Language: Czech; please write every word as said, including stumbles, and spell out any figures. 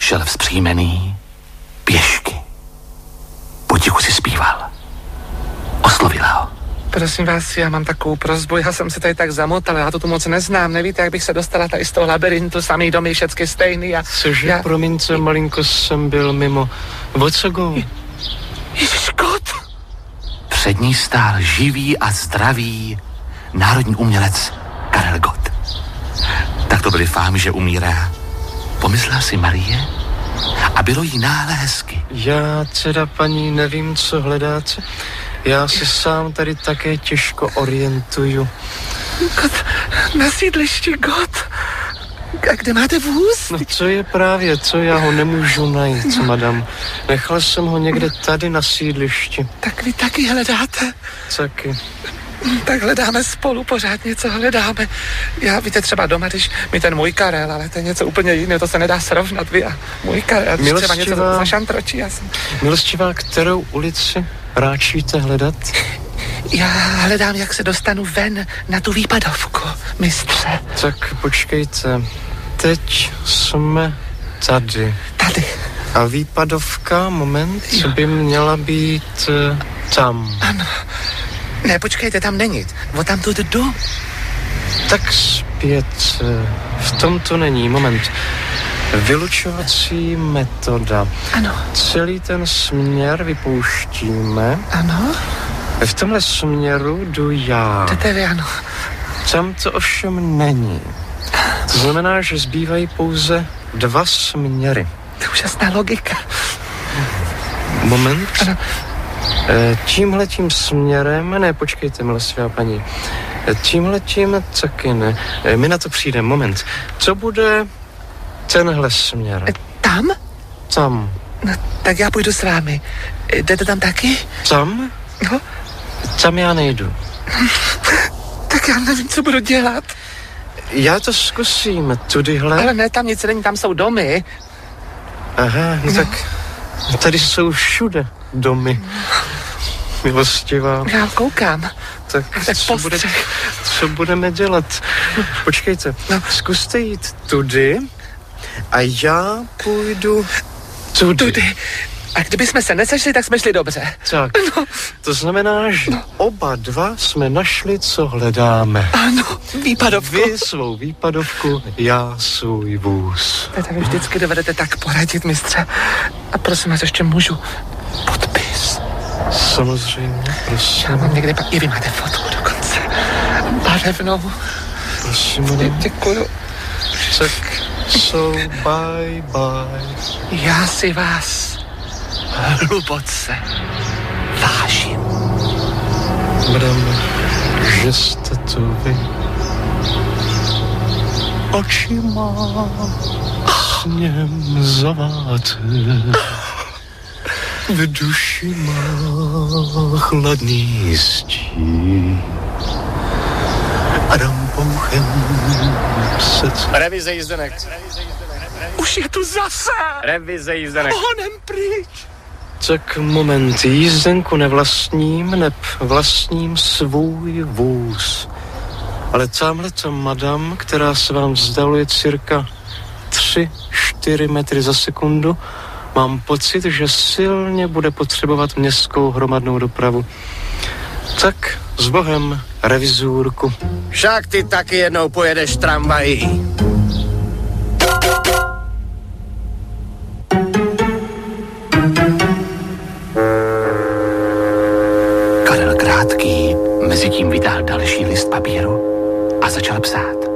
šel vzpřímený pěšky. Potichu si zpíval. Oslovila ho. Prosím vás, já mám takovou prosbu, já jsem se tady tak zamotal, já to tu moc neznám, nevíte, jak bych se dostala tady z toho labirintu, samý domy, všechny stejný a... Cože, já... promiňte, malinko jsem byl mimo. O co go? Ježiš, kot! Před ní stál živý a zdravý národní umělec Karel Gott. Tak to byly fámy, že umírá. Pomyslela si Marie a bylo jí náhle hezky. Já teda, paní, nevím, co hledáte. Já se sám tady také těžko orientuju. Gott, na sídlišti, Gott. A kde máte vůz? No co je právě, co já ho nemůžu najít, no. Madam. Nechal jsem ho někde tady na sídlišti. Tak vy taky hledáte? Taky. Tak hledáme spolu, pořád něco hledáme. Já, víte, třeba doma, když mi ten můj Karel, ale to je něco úplně jiného, to se nedá srovnat, vy a můj Karel, když třeba něco zašantročí, já jsem... Milostivá, kterou ulici ráčíte hledat? Já hledám, jak se dostanu ven na tu výpadovku, mistře. Tak počkejte, teď jsme tady. Tady. A výpadovka, moment, co by měla být uh, tam. Ano. Ne, počkejte, tam není. O tam tu jdu. Tak zpět. V tom to není. Moment. Vylučovací metoda. Ano. Celý ten směr vypouštíme. Ano. V tomhle směru jdu já. Jdete vy, ano. Tam to ovšem není. To znamená, že zbývají pouze dva směry. To je úžasná logika. Moment. Ano. Tímhletím směrem, ne, počkejte, milostivá paní, tímhletím taky ne, my na to přijdeme, moment, co bude tenhle směr? Tam? Tam. No, tak já půjdu s vámi. Jdete tam taky? Tam? No. Tam já nejdu. Tak já nevím, co budu dělat. Já to zkusím, tudyhle. Ale ne, tam nic není, tam jsou domy. Aha, no, no. Tak tady jsou všude domy. Milostivá. Já koukám. Tak, tak co, bude, co budeme dělat? Počkejte, no. Zkuste jít tudy a já půjdu tudy. tudy. A kdybychom se nesešli, tak jsme šli dobře. Tak, no. To znamená, že no. oba dva jsme našli, co hledáme. Ano, výpadovku. Vy svou výpadovku, já svůj vůz. Tak vy vždycky dovedete tak poradit, mistře. A prosím vás, ještě můžu podpis. Samozřejmě, prosím. Já mám někde, i vy máte fotku dokonce. Barevnou. Prosím, Dě, děkuju. Tak, so bye bye. Já si vás hluboce vážím. Madame, že jste to vy. Očima sněm zaváte. V duši má chladný stí a rampouchem srdce. Revize jízdenek. Už je tu zase. Revize jízdenek. Honem pryč. Tak moment, jízdenku nevlastním, neb vlastním svůj vůz. Ale tamhleto madam, která se vám vzdaluje cirka tři čtyři metry za sekundu, mám pocit, že silně bude potřebovat městskou hromadnou dopravu. Tak s Bohem, revizůrku. Však ty taky jednou pojedeš tramvají. Karel Krátký mezitím vytáhl další list papíru a začal psát.